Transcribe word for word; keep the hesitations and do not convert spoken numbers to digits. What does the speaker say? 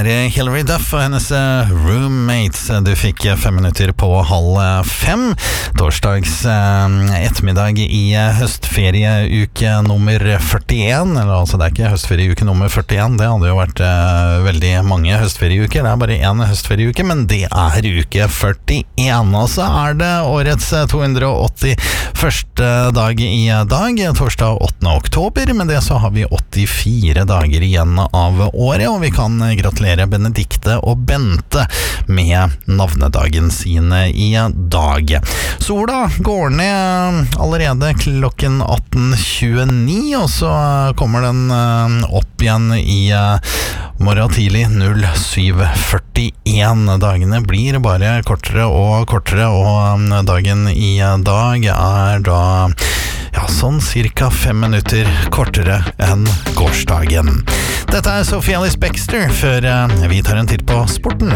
var Hilary Duff og hennes roommates. Du fikk fem minutter på halv fem. Torsdags eh, ettermiddag i høstferieuke nummer førtien. Eller altså, det er ikke høstferieuke nummer førtien. Det hadde jo vært eh, veldig mange høstferieuker. Det er bare én høstferieuke, men det er uke førtien. Og så er det årets to hundre og åttiførste dag i dag, torsdag åttende oktober. Med det så har vi åttifire dager igjen av året, og vi kan gratulere Benedikte og Bente med navnedagen sine i dag. Sola går ned allerede klokken atten tjueni, og så kommer den opp igjen i morgen tidlig null syv førtien. Dagene blir bare kortere og kortere, og dagen i dag er da ja, sånn cirka fem minutter kortere enn gårsdagen. Dette er Sophie Alice Baxter, før vi tar en titt på sporten.